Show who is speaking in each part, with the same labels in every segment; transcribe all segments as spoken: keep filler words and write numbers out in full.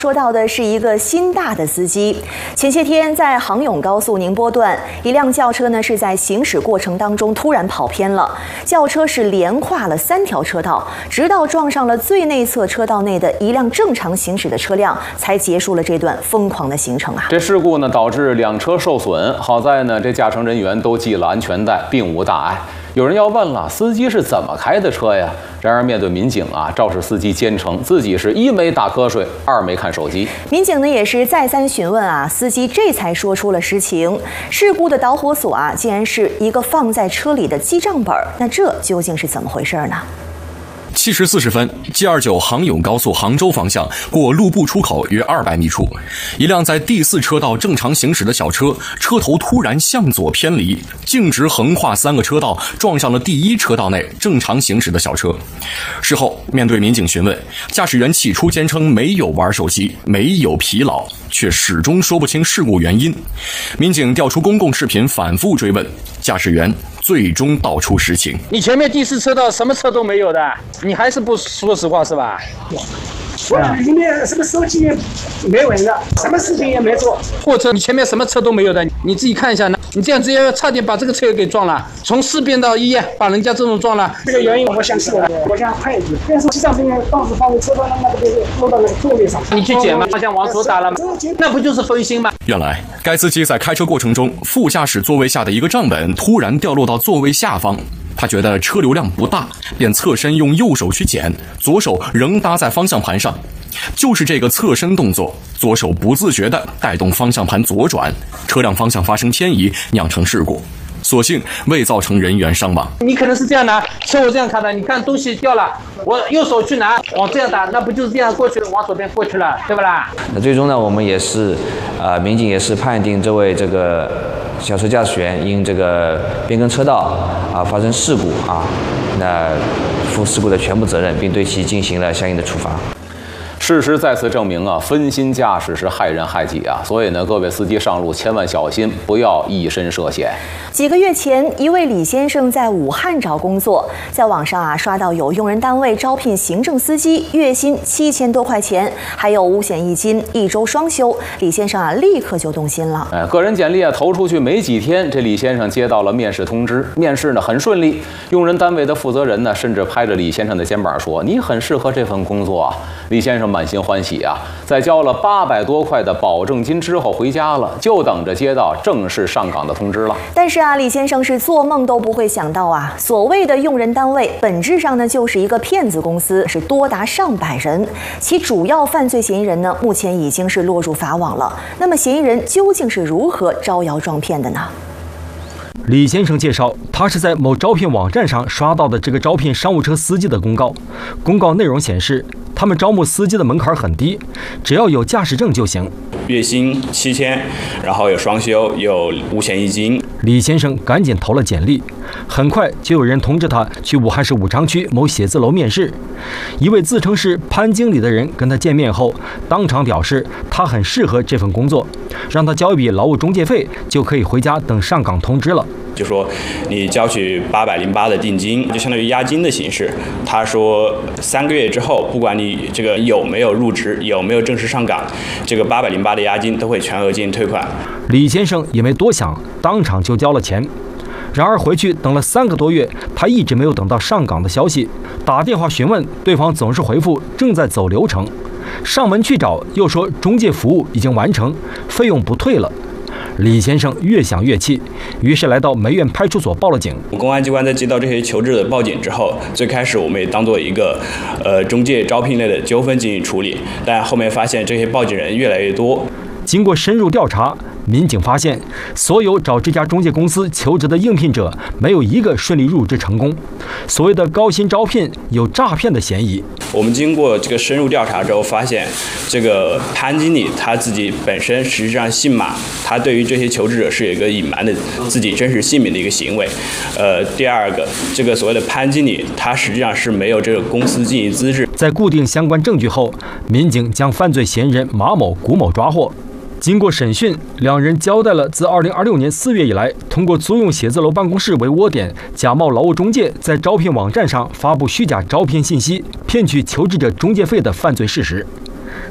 Speaker 1: 说到的是一个心大的司机。前些天在杭甬高速宁波段，一辆轿车呢是在行驶过程当中突然跑偏了，轿车是连跨了三条车道，直到撞上了最内侧车道内的一辆正常行驶的车辆，才结束了这段疯狂的行程啊！
Speaker 2: 这事故呢导致两车受损，好在呢这驾乘人员都系了安全带，并无大碍。有人要问了，司机是怎么开的车呀？然而面对民警啊，肇事司机坚称自己是一没打瞌睡，二没看手机。
Speaker 1: 民警呢也是再三询问啊，司机这才说出了实情。事故的导火索啊，竟然是一个放在车里的记账本。那这究竟是怎么回事呢？
Speaker 3: 七时四十分 ，G 二九杭甬高速杭州方向过路部出口约二百米处，一辆在第四车道正常行驶的小车，车头突然向左偏离，径直横跨三个车道，撞上了第一车道内正常行驶的小车。事后，面对民警询问，驾驶员起初坚称没有玩手机，没有疲劳，却始终说不清事故原因。民警调出公共视频，反复追问，驾驶员最终道出实情。
Speaker 4: 你前面第四车道什么车都没有的，你还是不说实话是吧？
Speaker 5: 我里面什么手机也没闻的，什么事情也没做。
Speaker 4: 货车你前面什么车都没有的，你自己看一下呢。你这样直接差点把这个车给撞了，从四边到一，把人家这种撞了。
Speaker 5: 这个原因我想是的，我想快一点。但是机上这边当时放在车道那个就是落到那个座位上。
Speaker 4: 你去捡嘛，方向往左打了嘛，那不就是分心吗？
Speaker 3: 原来该司机在开车过程中，副驾驶座位下的一个账本突然掉落到座位下方。他觉得车流量不大，便侧身用右手去捡，左手仍搭在方向盘上。就是这个侧身动作，左手不自觉地带动方向盘左转，车辆方向发生偏移，酿成事故。所幸未造成人员伤亡。
Speaker 4: 你可能是这样拿，车我这样开的，你看东西掉了，我右手去拿，往这样打，那不就是这样过去了，往左边过去了，对不啦？
Speaker 6: 那最终呢，我们也是，呃，民警也是判定这位这个小车驾驶员因这个变更车道啊发生事故啊，那负事故的全部责任，并对其进行了相应的处罚。
Speaker 2: 事实再次证明啊，分心驾驶是害人害己啊！所以呢，各位司机上路千万小心，不要以身涉险。
Speaker 1: 几个月前，一位李先生在武汉找工作，在网上啊刷到有用人单位招聘行政司机，月薪七千多块钱，还有五险一金，一周双休。李先生啊立刻就动心了。
Speaker 2: 哎，个人简历啊投出去没几天，这李先生接到了面试通知，面试呢很顺利。用人单位的负责人呢甚至拍着李先生的肩膀说：“你很适合这份工作啊！”李先生满心欢喜啊，在交了八百多块的保证金之后回家了，就等着接到正式上岗的通知了。
Speaker 1: 但是啊，李先生是做梦都不会想到啊，所谓的用人单位本质上呢就是一个骗子公司，是多达上百人，其主要犯罪嫌疑人呢目前已经是落入法网了。那么嫌疑人究竟是如何招摇撞骗的呢？
Speaker 7: 李先生介绍，他是在某招聘网站上刷到的这个招聘商务车司机的公告。公告内容显示，他们招募司机的门槛很低，只要有驾驶证就行。
Speaker 8: 月薪七千，然后有双休，有五险一金。
Speaker 7: 李先生赶紧投了简历，很快就有人通知他去武汉市武昌区某写字楼面试。一位自称是潘经理的人跟他见面后，当场表示他很适合这份工作，让他交一笔劳务中介费，就可以回家等上岗通知了。
Speaker 8: 就说你交取八百零八的定金，就相当于押金的形式。他说三个月之后，不管你这个有没有入职，有没有正式上岗，这个八百零八的押金都会全额进行退款。
Speaker 7: 李先生也没多想，当场就交了钱。然而回去等了三个多月，他一直没有等到上岗的消息。打电话询问，对方总是回复正在走流程。上门去找，又说中介服务已经完成，费用不退了。李先生越想越气，于是来到梅院派出所报了警。
Speaker 8: 公安机关在接到这些求职者的报警之后，最开始我们也当做一个呃中介招聘类的纠纷进行处理，但后面发现这些报警人越来越多。
Speaker 7: 经过深入调查，民警发现，所有找这家中介公司求职的应聘者，没有一个顺利入职成功。所谓的高薪招聘有诈骗的嫌疑。
Speaker 8: 我们经过这个深入调查之后，发现这个潘经理他自己本身实际上姓马，他对于这些求职者是有一个隐瞒的自己真实姓名的一个行为。呃，第二个，这个所谓的潘经理，他实际上是没有这个公司经营资质。
Speaker 7: 在固定相关证据后，民警将犯罪嫌疑人马某、古某抓获。经过审讯，两人交代了自二零二六年四月以来，通过租用写字楼办公室为窝点，假冒劳务中介，在招聘网站上发布虚假招聘信息，骗取求职者中介费的犯罪事实。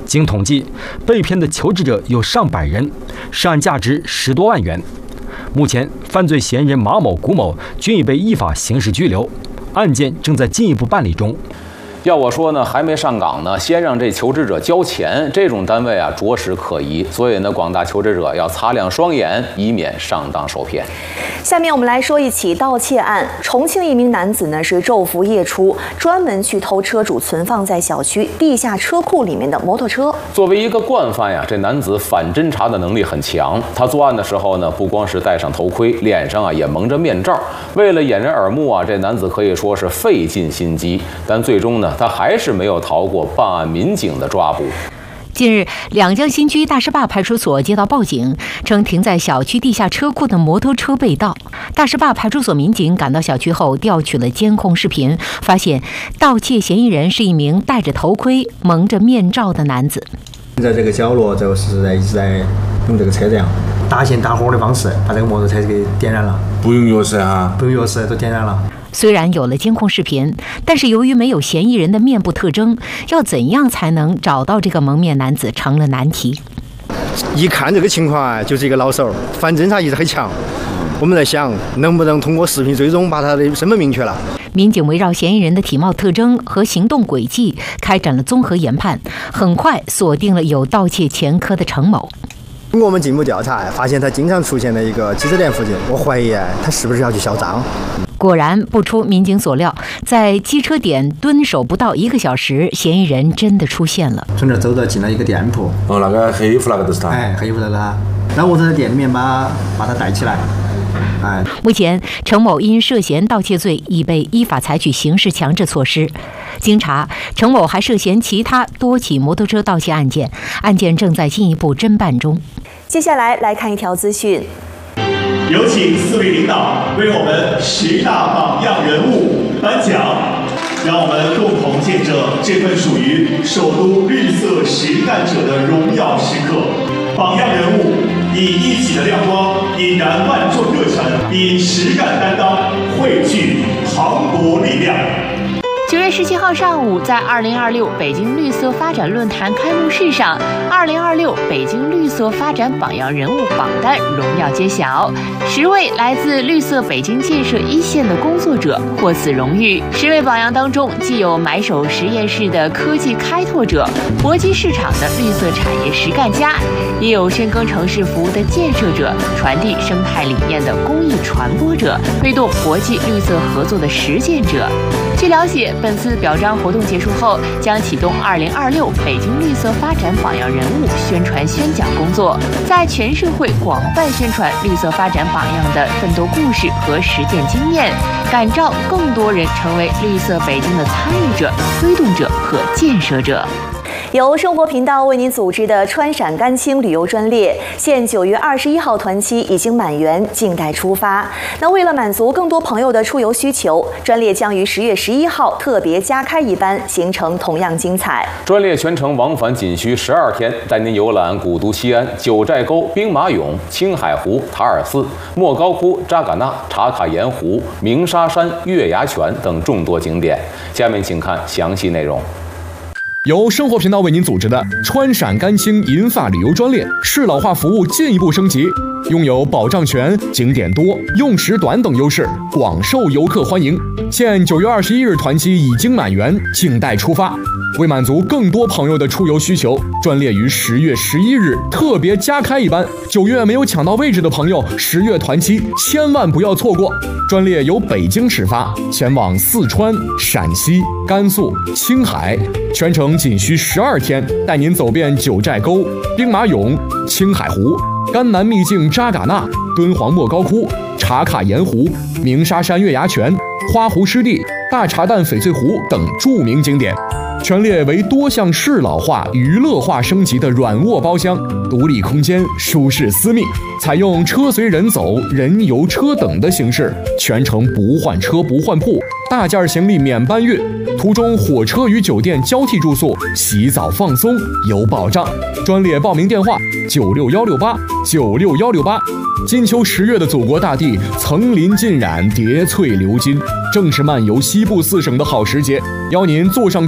Speaker 7: 经统计，被骗的求职者有上百人，涉案价值十多万元。目前，犯罪嫌疑人马某、古某均已被依法刑事拘留，案件正在进一步办理中。
Speaker 2: 要我说呢，还没上岗呢，先让这求职者交钱，这种单位啊，着实可疑。所以呢，广大求职者要擦亮双眼，以免上当受骗。
Speaker 1: 下面我们来说一起盗窃案。重庆一名男子呢是昼伏夜出，专门去偷车主存放在小区地下车库里面的摩托车。
Speaker 2: 作为一个惯犯呀，这男子反侦查的能力很强。他作案的时候呢，不光是戴上头盔，脸上啊也蒙着面罩。为了掩人耳目啊，这男子可以说是费尽心机，但最终呢，他还是没有逃过办案民警的抓捕。
Speaker 9: 近日，两江新区大石坝派出所接到报警，称停在小区地下车库的摩托车被盗。大石坝派出所民警赶到小区后，调取了监控视频，发现盗窃嫌疑人是一名戴着头盔、蒙着面罩的男子。
Speaker 10: 在这个角落，就是在一直在用这个车辆搭线搭火的方式，把这个摩托车给点燃了。
Speaker 11: 不用钥匙哈，
Speaker 10: 不用钥匙都点燃了。
Speaker 9: 虽然有了监控视频，但是由于没有嫌疑人的面部特征，要怎样才能找到这个蒙面男子成了难题。
Speaker 10: 一看这个情况啊，就是一个老手，反侦查意识很强。我们在想，能不能通过视频追踪把他的身份明确了。
Speaker 9: 民警围绕嫌疑人的体貌特征和行动轨迹开展了综合研判，很快锁定了有盗窃前科的程某。
Speaker 10: 通过我们进一步调查，发现他经常出现在一个机车店附近，我怀疑他是不是要去销赃。
Speaker 9: 果然不出民警所料，在机车点蹲守不到一个小时，嫌疑人真的出现了。
Speaker 10: 从这走到进了一个店铺，
Speaker 11: 哦，那个黑衣服那个都是他。
Speaker 10: 哎，黑衣服那个他。然后我在店里面把把他带起来。哎，
Speaker 9: 目前程某因涉嫌盗窃罪已被依法采取刑事强制措施。经查，程某还涉嫌其他多起摩托车盗窃案件，案件正在进一步侦办中。
Speaker 1: 接下来来看一条资讯。
Speaker 12: 有请四位领导为我们十大榜样人物颁奖，让我们共同见证这份属于首都绿色实干者的荣耀时刻。榜样人物以一己的亮光引燃万众热忱，以实干担当汇聚磅礴力量。
Speaker 13: 九月十七号上午，在二零二六北京绿色发展论坛开幕式上，二零二六北京绿色发展榜样人物榜单荣耀揭晓，十位来自绿色北京建设一线的工作者获此荣誉。十位榜样当中，既有买手实验室的科技开拓者，搏击市场的绿色产业实干家，也有深耕城市服务的建设者，传递生态理念的公益传播者，推动国际绿色合作的实践者。据了解，本次表彰活动结束后，将启动二零二六北京绿色发展榜样人物宣传宣讲工作，在全社会广泛宣传绿色发展榜样的奋斗故事和实践经验，感召更多人成为绿色北京的参与者、推动者和建设者。
Speaker 1: 由生活频道为您组织的川陕甘青旅游专列，现九月二十一号团期已经满员，静待出发。那为了满足更多朋友的出游需求，专列将于十月十一号特别加开一班，行程同样精彩。
Speaker 2: 专列全程往返仅需十二天，带您游览古都西安、九寨沟、兵马俑、青海湖、塔尔寺、莫高窟、扎尕那、茶卡盐湖、鸣沙山、月牙泉等众多景点。下面请看详细内容。
Speaker 3: 由生活频道为您组织的川陕甘青银发旅游专列，适老化服务进一步升级，拥有保障全、景点多、用时短等优势，广受游客欢迎。现九月二十一日团期已经满员，静待出发。为满足更多朋友的出游需求，专列于十月十一日特别加开一班。九月没有抢到位置的朋友，十月团期千万不要错过。专列由北京始发，前往四川、陕西、甘肃、青海，全程仅需十二天，带您走遍九寨沟、兵马俑、青海湖、甘南秘境扎尕那、敦煌莫高窟、茶卡盐湖、鸣沙山月牙泉、花湖湿地、大茶蛋翡翠湖等著名景点。全列为多项适老化、娱乐化升级的软卧包厢，独立空间，舒适私密，采用车随人走、人游车等的形式，全程不换车不换铺，大件行李免搬运，途中火车与酒店交替住宿，洗澡放松有保障。专列报名电话：九六幺六八九六幺六八。金秋十月的祖国大地，层林尽染，叠翠流金，正是漫游西部四省的好时节。邀您坐上